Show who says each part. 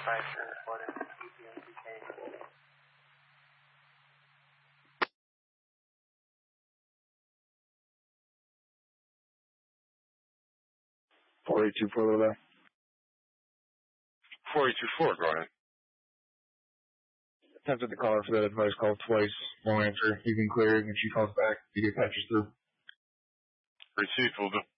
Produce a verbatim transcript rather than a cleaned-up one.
Speaker 1: four eight two four, little guy.
Speaker 2: four eight two four, go ahead.
Speaker 1: Attempted to call her for that advice call twice. Won't answer. You can clear it, and she calls back. You get patches through.
Speaker 2: Received, will do.